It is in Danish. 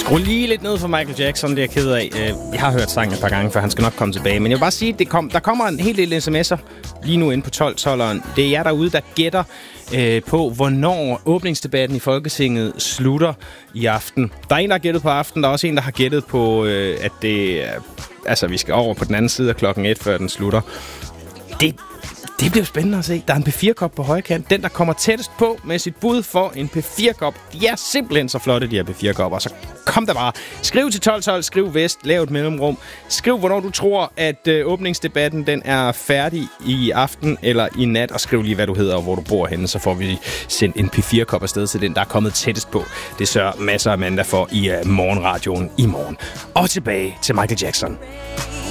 Skru lige lidt ned for Michael Jackson, det er jeg ked af. Jeg har hørt sangen et par gange, for han skal nok komme tilbage. Men jeg vil bare sige, der kommer en hel del sms'er lige nu inde på 12-12'eren. Det er jer derude, der gætter på, hvornår åbningsdebatten i Folketinget slutter i aften. Der er en, der har gættet på aften. Der er også en, der har gættet på, at det vi skal over på den anden side af 1:00, før den slutter. Det bliver spændende at se. Der er en P4-kop på højkant. Den, der kommer tættest på med sit bud for en P4-kop. De er simpelthen så flotte, de her P4-kopper. Så kom der bare. Skriv til 1212, skriv vest, lav et mellemrum. Skriv, hvornår du tror, at åbningsdebatten den er færdig i aften eller i nat. Og skriv lige, hvad du hedder og hvor du bor henne. Så får vi sendt en P4-kop afsted til den, der er kommet tættest på. Det sørger masser af Amanda for i morgenradioen i morgen. Og tilbage til Michael Jackson.